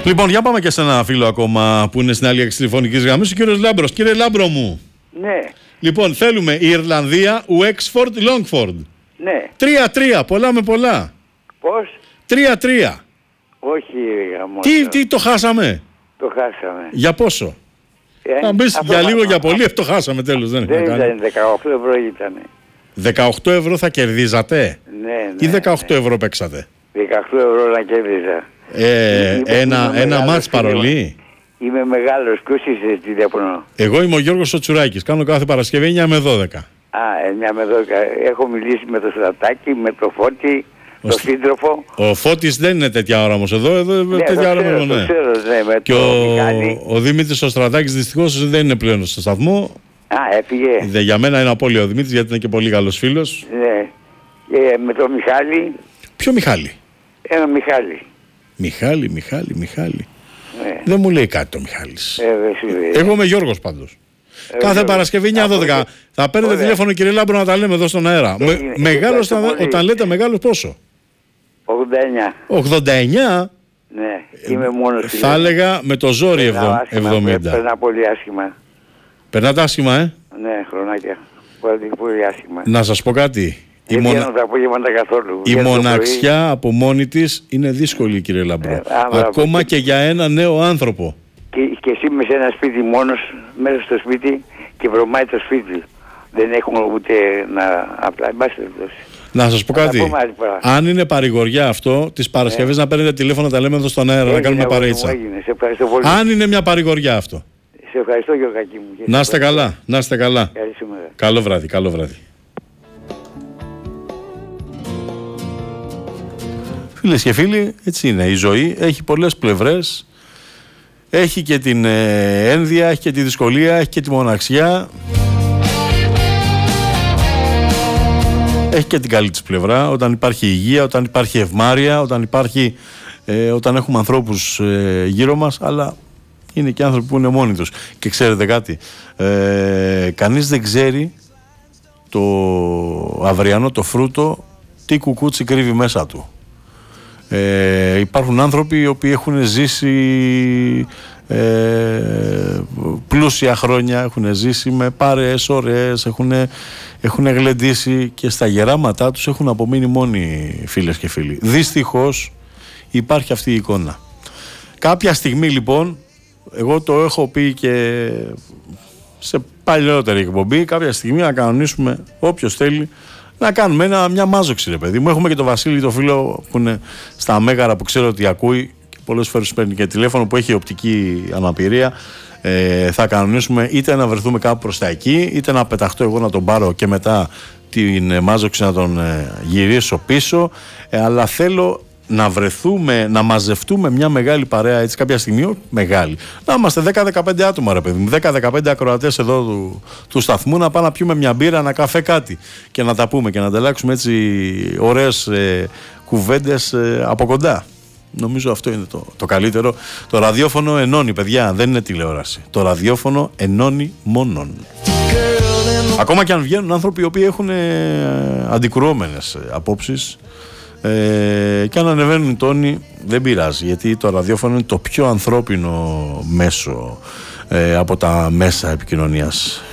Λοιπόν, για πάμε και σε ένα φίλο ακόμα που είναι στην άλλη άκρη τηλεφωνικής γραμμής, ο κύριος Λάμπρος. Κύριε Λάμπρο μου. Ναι. Λοιπόν, θέλουμε η Ιρλανδία, Wexford, Longford. Ναι. 3-3, πολλά με πολλά. Πώς? 3-3. Όχι, γαμώ. Τι το χάσαμε? Το χάσαμε. Για πόσο? Θα μπεις για λίγο για πολύ, το χάσαμε τέλος. Δεν ήταν, 18 ευρώ ήταν. 18 ευρώ θα κερδίζατε? Ναι. Ή 18 ευρώ παίξατε? 18 ευρώ να κέρδιζα. Ένα μάτς παρολί. Είμαι μεγάλος. Ποιος είσαι τηλέφωνο? Εγώ είμαι ο Γιώργος ο Τσουράκης. Κάνω κάθε Παρασκευή 9 με 12. 9 με 12. Έχω μιλήσει με το Στρατάκι, με το Φώτη, το σύντροφο. Ο Φώτης δεν είναι τέτοια ώρα όμως εδώ τέτοια ώρα μόνο, ναι. Και ο Δημήτρης ο Στρατάκης δυστυχώς δεν είναι πλέον στο σταθμό. Έφυγε. Για μένα είναι απώλεια ο Δημήτρης, γιατί είναι και πολύ καλός φίλος. Ναι. Με τον Μιχάλη. Ποιο Μιχάλη? Ένα Μιχάλη. Μιχάλη. Ναι. Δεν μου λέει κάτι το Μιχάλης. Εγώ είμαι Γιώργος πάντως. Κάθε Παρασκευή 9-12. Θα παίρνετε τηλέφωνο, κύριε Λάμπρο, να τα λέμε εδώ στον αέρα. Μεγάλος, όταν λέτε μεγάλος, πόσο? 89. Ναι, είμαι μόνος. Θα έλεγα με το ζόρι 70. Περνά πολύ άσχημα. Περνάτε άσχημα, Ναι, χρονάκια. Πολύ άσχημα. Να σας πω κάτι. Η μοναξιά από μόνη της είναι δύσκολη, κύριε Λαμπρό. Ακόμα και για ένα νέο άνθρωπο. Και εσύ με σε ένα σπίτι μόνος, μέσα στο σπίτι, και βρωμάει το σπίτι. Δεν έχουν ούτε να απλά. Να σας πω κάτι. Αν είναι παρηγοριά αυτό, τις Παρασκευές να παίρνετε τηλέφωνο, τα λέμε εδώ στον αέρα, να κάνουμε παρείτσα. Αν είναι μια παρηγοριά αυτό. Σε ευχαριστώ, Γιώργακη μου. Να είστε καλά. Καλό βράδυ. Φίλες και φίλοι, έτσι είναι η ζωή. Έχει πολλές πλευρές. Έχει και την ένδια, έχει και τη δυσκολία, έχει και τη μοναξιά. Έχει και την καλή της πλευρά, όταν υπάρχει υγεία, όταν υπάρχει ευμάρεια, όταν έχουμε ανθρώπους γύρω μας, αλλά είναι και άνθρωποι που είναι μόνοι τους. Και ξέρετε κάτι, κανείς δεν ξέρει το αυριανό το φρούτο τι κουκούτσι κρύβει μέσα του. Υπάρχουν άνθρωποι οι οποίοι έχουν ζήσει πλούσια χρόνια, έχουν ζήσει με πάρες ωραίες, έχουν γλεντήσει και στα γεράματά τους έχουν απομείνει μόνοι, φίλες και φίλοι. Δυστυχώς υπάρχει αυτή η εικόνα. Κάποια στιγμή λοιπόν, εγώ το έχω πει και σε παλιότερη εκπομπή, κάποια στιγμή να κανονίσουμε, όποιος θέλει, να κάνουμε μια μάζοξη, ρε παιδί μου. Έχουμε και τον Βασίλη, το φίλο που είναι στα Μέγαρα, που ξέρω ότι ακούει και πολλές φορές παίρνει και τηλέφωνο, που έχει οπτική αναπηρία. Θα κανονίσουμε είτε να βρεθούμε κάπου προς τα εκεί, είτε να πεταχτώ εγώ να τον πάρω και μετά την μάζοξη να τον γυρίσω πίσω. Αλλά θέλω να βρεθούμε, να μαζευτούμε μια μεγάλη παρέα έτσι κάποια στιγμή, μεγάλη. Να είμαστε 10-15 άτομα, ρε παιδί μου, 10-15 ακροατές εδώ του σταθμού, να πάμε να πιούμε μια μπύρα, ένα καφέ, κάτι και να τα πούμε και να ανταλλάξουμε έτσι ωραίες κουβέντες από κοντά. Νομίζω αυτό είναι το καλύτερο. Το ραδιόφωνο ενώνει, παιδιά, δεν είναι τηλεόραση. Το ραδιόφωνο ενώνει μόνον. Ακόμα και αν βγαίνουν άνθρωποι οι οποίοι έχουν αντικρουόμενες απόψεις, και αν ανεβαίνουν οι τόνοι, δεν πειράζει, γιατί το ραδιόφωνο είναι το πιο ανθρώπινο μέσο από τα μέσα επικοινωνίας.